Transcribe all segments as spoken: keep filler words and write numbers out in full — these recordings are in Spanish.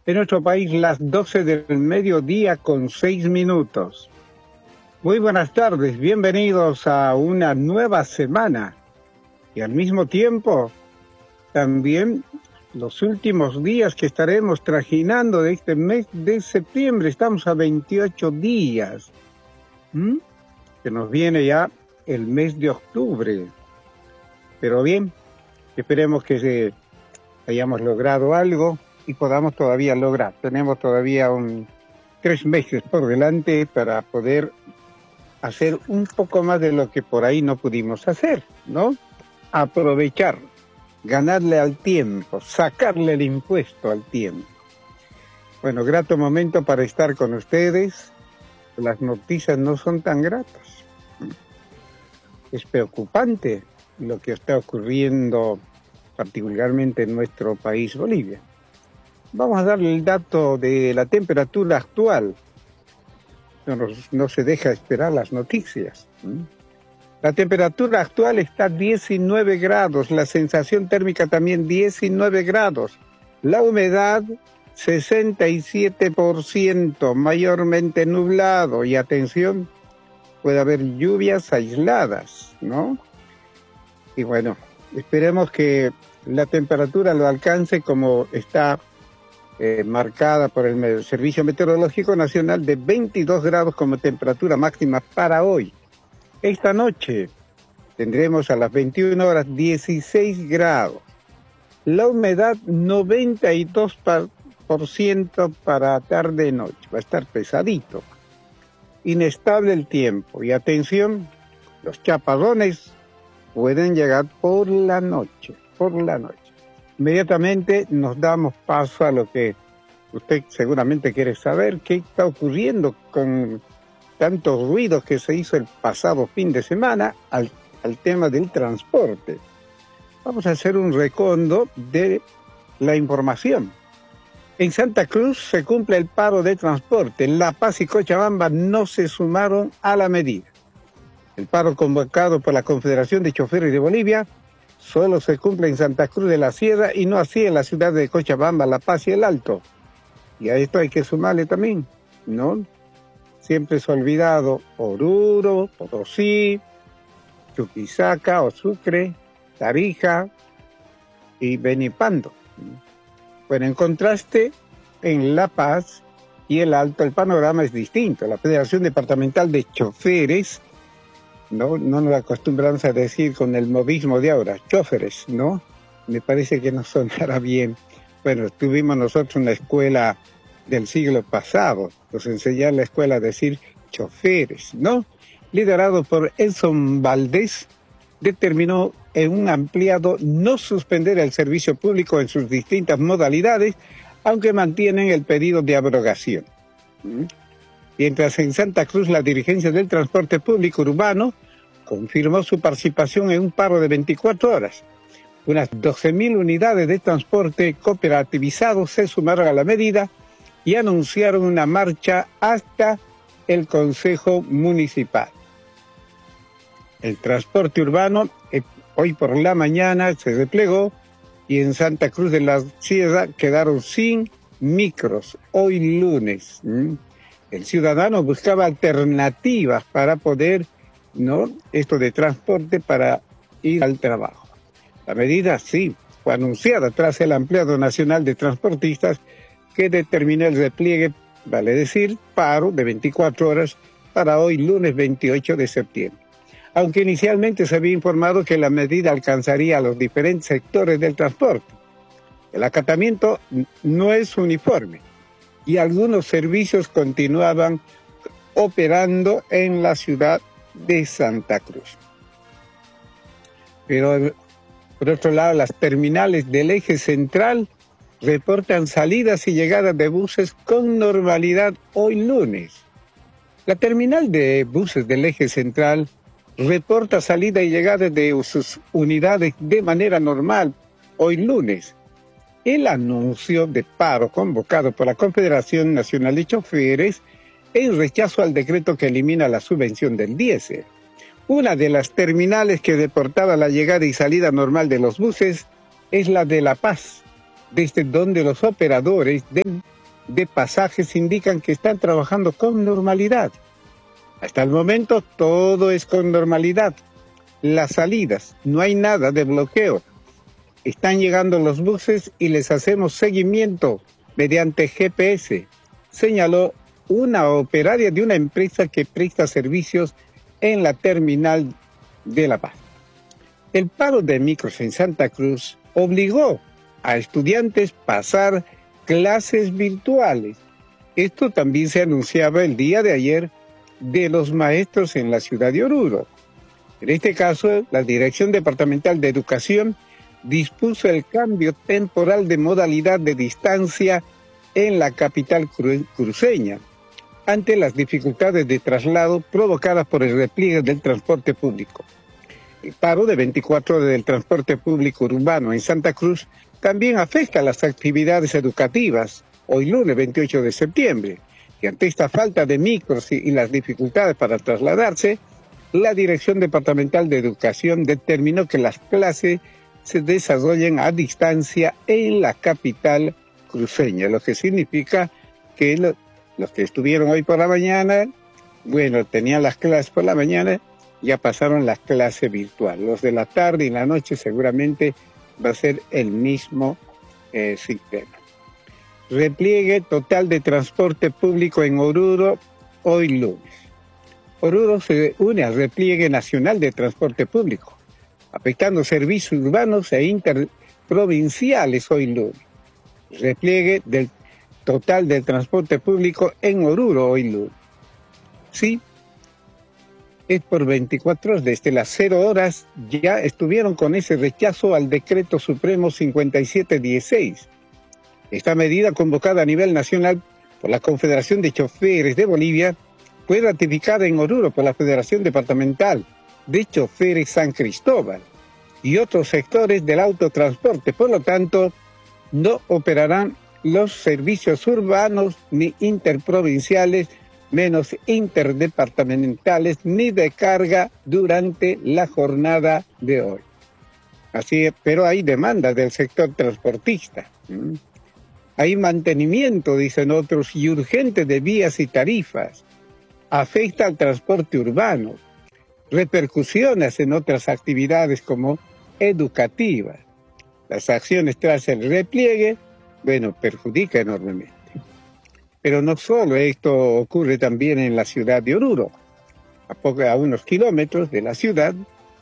En nuestro país, las doce del mediodía con seis minutos. Muy buenas tardes, bienvenidos a una nueva semana. Y al mismo tiempo, también los últimos días que estaremos trajinando de este mes de septiembre. Estamos a veintiocho días. ¿Mm? Que nos viene ya el mes de octubre. Pero bien, esperemos que se hayamos logrado algo y podamos todavía lograr. Tenemos todavía un, tres meses por delante para poder hacer un poco más de lo que por ahí no pudimos hacer, ¿no? Aprovechar, ganarle al tiempo, sacarle el impuesto al tiempo. Bueno, grato momento para estar con ustedes. Las noticias no son tan gratas. Es preocupante lo que está ocurriendo particularmente en nuestro país, Bolivia. Vamos a darle el dato de la temperatura actual. No, nos, no se deja esperar las noticias. La temperatura actual está a diecinueve grados, la sensación térmica también diecinueve grados. La humedad sesenta y siete por ciento, mayormente nublado. Y atención, puede haber lluvias aisladas, ¿no? Y bueno, esperemos que la temperatura lo alcance como está eh, marcada por el Servicio Meteorológico Nacional de veintidós grados como temperatura máxima para hoy. Esta noche tendremos a las veintiuna horas dieciséis grados. La humedad noventa y dos por ciento para tarde y noche. Va a estar pesadito. Inestable el tiempo. Y atención, los chaparrones pueden llegar por la noche, por la noche. Inmediatamente nos damos paso a lo que usted seguramente quiere saber, qué está ocurriendo con tantos ruidos que se hizo el pasado fin de semana al, al tema del transporte. Vamos a hacer un recondo de la información. En Santa Cruz se cumple el paro de transporte. La Paz y Cochabamba no se sumaron a la medida. El paro convocado por la Confederación de Choferes de Bolivia solo se cumple en Santa Cruz de la Sierra y no así en la ciudad de Cochabamba, La Paz y El Alto. Y a esto hay que sumarle también, ¿no? Siempre es olvidado Oruro, Potosí, Chuquisaca o Sucre, Tarija y Benipando. Bueno, en contraste, en La Paz y El Alto el panorama es distinto. La Federación Departamental de Choferes, no, no nos acostumbramos a decir con el modismo de ahora, choferes, ¿no? Me parece que no sonará bien. Bueno, tuvimos nosotros una escuela del siglo pasado, nos enseñaron en la escuela a decir choferes, ¿no? Liderado por Edson Valdés, determinó en un ampliado no suspender el servicio público en sus distintas modalidades, aunque mantienen el pedido de abrogación. Mientras en Santa Cruz la dirigencia del transporte público urbano confirmó su participación en un paro de veinticuatro horas. Unas doce mil unidades de transporte cooperativizado se sumaron a la medida y anunciaron una marcha hasta el Consejo Municipal. El transporte urbano eh, hoy por la mañana se desplegó y en Santa Cruz de la Sierra quedaron sin micros hoy lunes. ¿Mm? El ciudadano buscaba alternativas para poder, ¿no? Esto de transporte para ir al trabajo. La medida sí fue anunciada tras el Ampliado Nacional de Transportistas que determinó el repliegue, vale decir, paro de veinticuatro horas para hoy lunes veintiocho de septiembre. Aunque inicialmente se había informado que la medida alcanzaría a los diferentes sectores del transporte. El acatamiento no es uniforme y algunos servicios continuaban operando en la ciudad de Santa Cruz. Pero, por otro lado, las terminales del eje central reportan salidas y llegadas de buses con normalidad hoy lunes. La terminal de buses del eje central reporta salida y llegada de sus unidades de manera normal hoy lunes. El anuncio de paro convocado por la Confederación Nacional de Choferes en rechazo al decreto que elimina la subvención del diésel. Una de las terminales que reportaba la llegada y salida normal de los buses es la de La Paz, desde donde los operadores de, de pasajes indican que están trabajando con normalidad. Hasta el momento todo es con normalidad. Las salidas, no hay nada de bloqueo. Están llegando los buses y les hacemos seguimiento mediante G P S, señaló una operaria de una empresa que presta servicios en la terminal de La Paz. El paro de micros en Santa Cruz obligó a estudiantes a pasar clases virtuales. Esto también se anunciaba el día de ayer de los maestros en la ciudad de Oruro. En este caso, la Dirección Departamental de Educación dispuso el cambio temporal de modalidad de distancia en la capital cru- cruceña, ante las dificultades de traslado provocadas por el repliegue del transporte público. El paro de veinticuatro horas del transporte público urbano en Santa Cruz también afecta a las actividades educativas, hoy lunes veintiocho de septiembre, y ante esta falta de micros y, y las dificultades para trasladarse, la Dirección Departamental de Educación determinó que las clases se desarrollen a distancia en la capital cruceña, lo que significa que lo, los que estuvieron hoy por la mañana, bueno, tenían las clases por la mañana, ya pasaron las clases virtuales. Los de la tarde y la noche seguramente va a ser el mismo eh, sistema. Repliegue total de transporte público en Oruro hoy lunes. Oruro se une al repliegue nacional de transporte público, afectando servicios urbanos e interprovinciales hoy lunes. Repliegue del total del transporte público en Oruro hoy lunes. Sí, es por veinticuatro horas, desde las cero horas ya estuvieron con ese rechazo al decreto supremo cincuenta y siete dieciséis. Esta medida, convocada a nivel nacional por la Confederación de Choferes de Bolivia, fue ratificada en Oruro por la Federación Departamental de Choferes San Cristóbal y otros sectores del autotransporte. Por lo tanto, no operarán los servicios urbanos ni interprovinciales, menos interdepartamentales, ni de carga durante la jornada de hoy. Así es, pero hay demanda del sector transportista. ¿Mm? Hay mantenimiento, dicen otros, y urgente de vías y tarifas. Afecta al transporte urbano. Repercusiones en otras actividades como educativas. Las acciones tras el repliegue, bueno, perjudica enormemente. Pero no solo esto ocurre también en la ciudad de Oruro. A, poco, a unos kilómetros de la ciudad,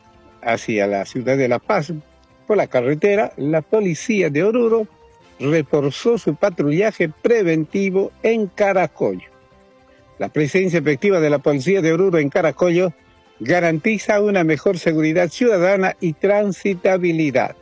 hacia la ciudad de La Paz, por la carretera, la policía de Oruro reforzó su patrullaje preventivo en Caracollo. La presencia efectiva de la policía de Oruro en Caracollo garantiza una mejor seguridad ciudadana y transitabilidad.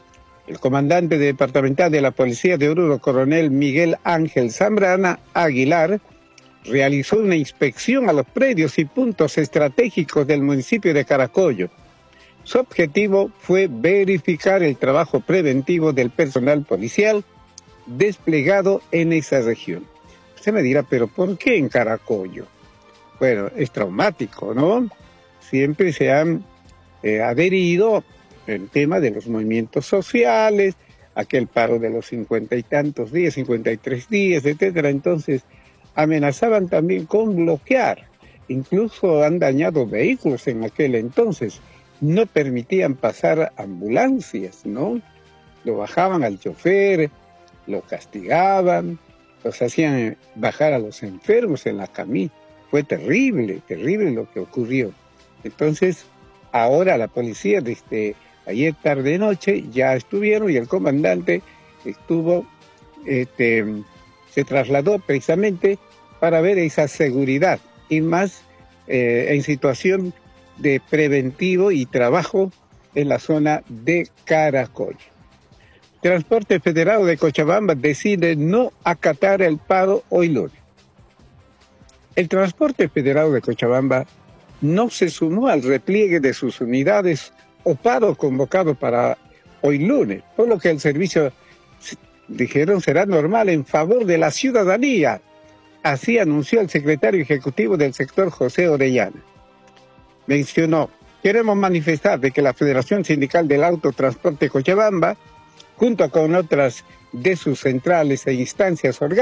El comandante departamental de la Policía de Oruro, coronel Miguel Ángel Zambrana Aguilar, realizó una inspección a los predios y puntos estratégicos del municipio de Caracollo. Su objetivo fue verificar el trabajo preventivo del personal policial desplegado en esa región. Usted me dirá, ¿pero por qué en Caracollo? Bueno, es traumático, ¿no? Siempre se han eh, adherido el tema de los movimientos sociales, aquel paro de los cincuenta y tantos días, cincuenta y tres días, etcétera. Entonces, amenazaban también con bloquear. Incluso han dañado vehículos en aquel entonces. No permitían pasar ambulancias, ¿no? Lo bajaban al chofer, lo castigaban, los hacían bajar a los enfermos en la camilla. Fue terrible, terrible lo que ocurrió. Entonces, ahora la policía desde ayer tarde noche ya estuvieron y el comandante estuvo, este, se trasladó precisamente para ver esa seguridad y más eh, en situación de preventivo y trabajo en la zona de Caracollo. Transporte Federado de Cochabamba decide no acatar el paro hoy lunes. El Transporte Federado de Cochabamba no se sumó al repliegue de sus unidades o paro convocado para hoy lunes, por lo que el servicio, dijeron, será normal en favor de la ciudadanía. Así anunció el secretario ejecutivo del sector, José Orellana. Mencionó: queremos manifestar de que la Federación Sindical del Autotransporte Cochabamba, junto con otras de sus centrales e instancias orgánicas